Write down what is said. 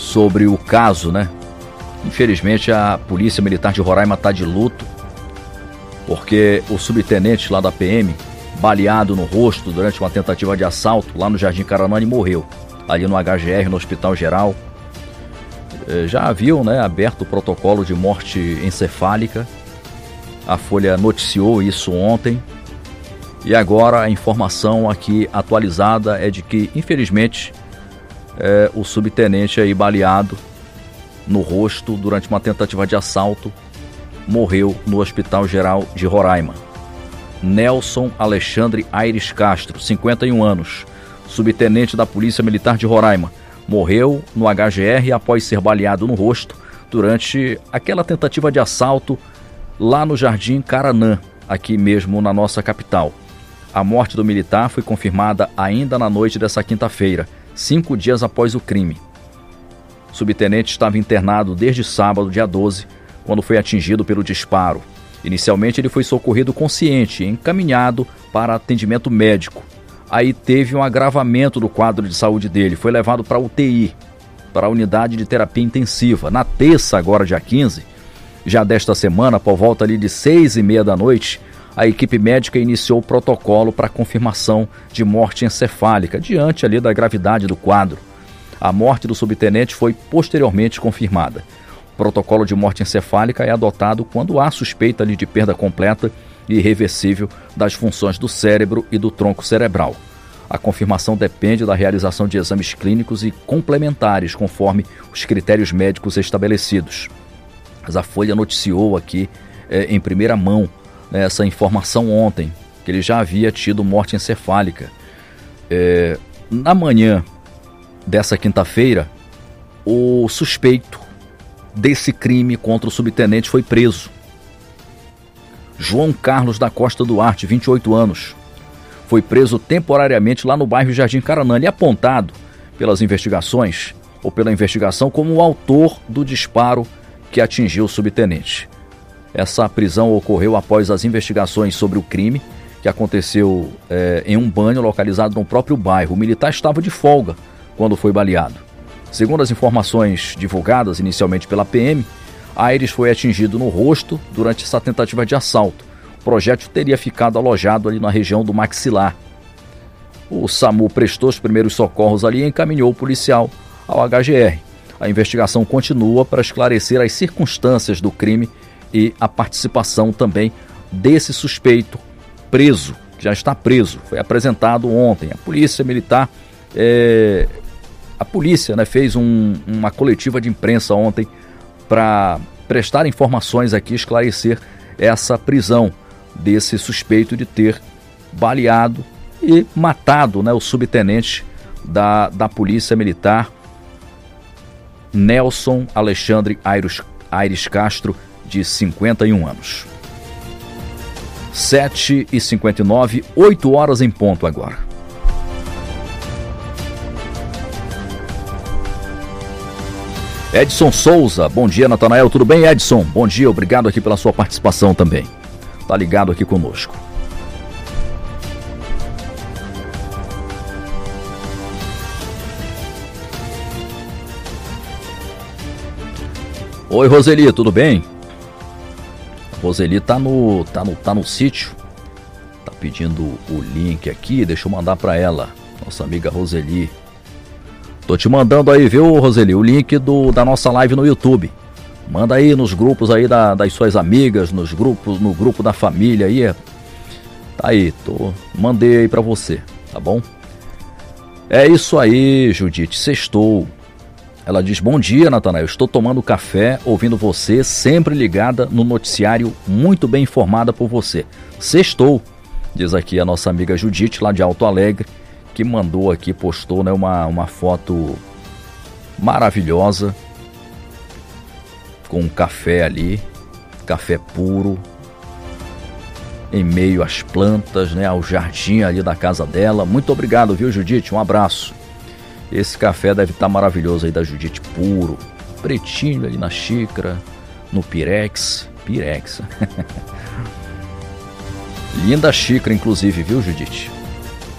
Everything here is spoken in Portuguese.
sobre o caso, né? Infelizmente a Polícia Militar de Roraima está de luto, porque o subtenente lá da PM, baleado no rosto durante uma tentativa de assalto lá no Jardim Caranã, morreu, ali no HGR, no Hospital Geral. Já haviam, né, aberto o protocolo de morte encefálica. A Folha noticiou isso ontem. E agora a informação aqui atualizada é de que, infelizmente, o subtenente aí baleado no rosto durante uma tentativa de assalto morreu no Hospital Geral de Roraima. Nelson Alexandre Aires Castro, 51 anos, subtenente da Polícia Militar de Roraima, morreu no HGR após ser baleado no rosto durante aquela tentativa de assalto lá no Jardim Caranã, aqui mesmo na nossa capital. A morte do militar foi confirmada ainda na noite dessa quinta-feira, 5 dias após o crime. O subtenente estava internado desde sábado, dia 12, quando foi atingido pelo disparo. Inicialmente ele foi socorrido consciente e encaminhado para atendimento médico. Aí teve um agravamento do quadro de saúde dele, foi levado para a UTI, para a unidade de terapia intensiva. Na terça, agora dia 15, já desta semana, por volta ali de 6h30 da noite, a equipe médica iniciou o protocolo para confirmação de morte encefálica, diante ali da gravidade do quadro. A morte do subtenente foi posteriormente confirmada. O protocolo de morte encefálica é adotado quando há suspeita ali de perda completa e irreversível das funções do cérebro e do tronco cerebral. A confirmação depende da realização de exames clínicos e complementares, conforme os critérios médicos estabelecidos. Mas a Folha noticiou aqui em primeira mão essa informação ontem, que ele já havia tido morte encefálica. Na manhã dessa quinta-feira, o suspeito desse crime contra o subtenente foi preso. João Carlos da Costa Duarte, 28 anos. Foi preso temporariamente lá no bairro Jardim Caranã e apontado pelas investigações, ou pela investigação, como o autor do disparo que atingiu o subtenente. Essa prisão ocorreu após as investigações sobre o crime, que aconteceu em um banho localizado no próprio bairro. O militar estava de folga quando foi baleado. Segundo as informações divulgadas inicialmente pela PM, Aires foi atingido no rosto durante essa tentativa de assalto. O projétil teria ficado alojado ali na região do maxilar. O SAMU prestou os primeiros socorros ali e encaminhou o policial ao HGR. A investigação continua para esclarecer as circunstâncias do crime e a participação também desse suspeito preso, que já está preso. Foi apresentado ontem. A Polícia Militar, a polícia, né, fez uma coletiva de imprensa ontem para prestar informações aqui, esclarecer essa prisão desse suspeito de ter baleado e matado, né, o subtenente da Polícia Militar, Nelson Alexandre Aires Castro, de 51 anos. 7h59, 8 horas em ponto agora. Edson Souza, bom dia, Natanael, tudo bem, Edson? Bom dia, obrigado aqui pela sua participação também. Tá ligado aqui conosco. Oi, Roseli, tudo bem? Roseli tá no sítio, tá pedindo o link aqui, deixa eu mandar para ela, nossa amiga Roseli. Tô te mandando aí, viu, Roseli, o link da nossa live no YouTube. Manda aí nos grupos aí das suas amigas, no grupo da família aí. Tá aí, mandei aí para você, tá bom? É isso aí, Judite, sextou. Ela diz, bom dia, Natanael, estou tomando café, ouvindo você, sempre ligada no noticiário, muito bem informada por você. Sextou, diz aqui a nossa amiga Judite, lá de Alto Alegre, que mandou aqui, postou, né, uma foto maravilhosa, com um café ali, café puro, em meio às plantas, né, ao jardim ali da casa dela. Muito obrigado, viu, Judite? Um abraço. Esse café deve estar maravilhoso aí da Judite, puro, pretinho ali na xícara, no Pirex. Linda xícara, inclusive, viu, Judite?